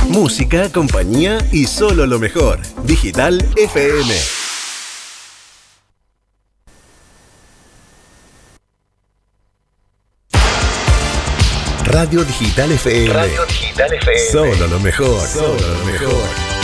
Música, compañía y solo lo mejor. Digital FM. Radio Digital FM. Radio Digital FM. Solo lo mejor. Solo lo mejor.